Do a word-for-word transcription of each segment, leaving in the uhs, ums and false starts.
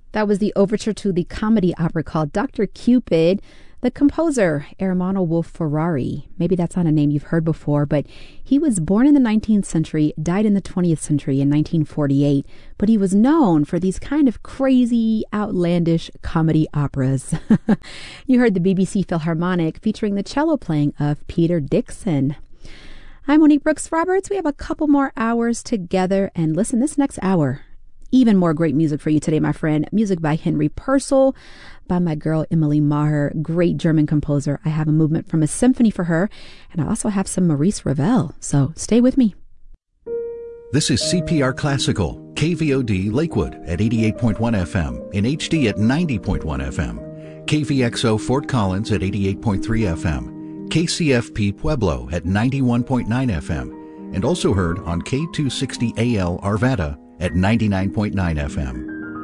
That was the overture to the comedy opera called Doctor Cupid. The composer, Ermanno Wolf Ferrari, maybe that's not a name you've heard before, but he was born in the nineteenth century, died in the twentieth century in nineteen forty-eight, but he was known for these kind of crazy, outlandish comedy operas. You heard the B B C Philharmonic featuring the cello playing of Peter Dixon. I'm Monique Brooks Roberts. We have a couple more hours together, and listen, this next hour, even more great music for you today, my friend. Music by Henry Purcell, by my girl Emily Maher, great German composer. I have a movement from a symphony for her, and I also have some Maurice Ravel. So stay with me. This is C P R Classical, K V O D Lakewood at eighty-eight point one F M, in H D at ninety point one F M, K V X O Fort Collins at eighty-eight point three F M, K C F P Pueblo at ninety-one point nine F M, and also heard on K two sixty A L Arvada at ninety-nine point nine F M.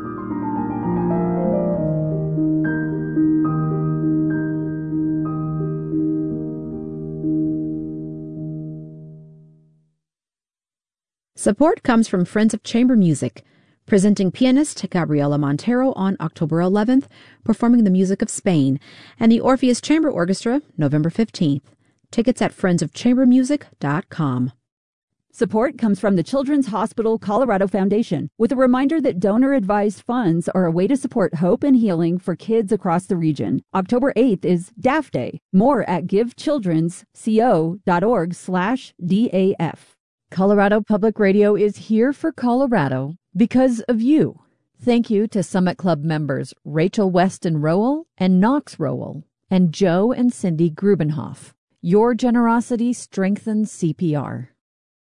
Support comes from Friends of Chamber Music, presenting pianist Gabriela Montero on October eleventh, performing the music of Spain, and the Orpheus Chamber Orchestra November fifteenth. Tickets at friends of chamber music dot com. Support comes from the Children's Hospital Colorado Foundation, with a reminder that donor-advised funds are a way to support hope and healing for kids across the region. October eighth is D A F Day. More at givechildrensco.org slash DAF. Colorado Public Radio is here for Colorado because of you. Thank you to Summit Club members Rachel Weston Rowell and Knox Rowell, and Joe and Cindy Grubenhoff. Your generosity strengthens C P R.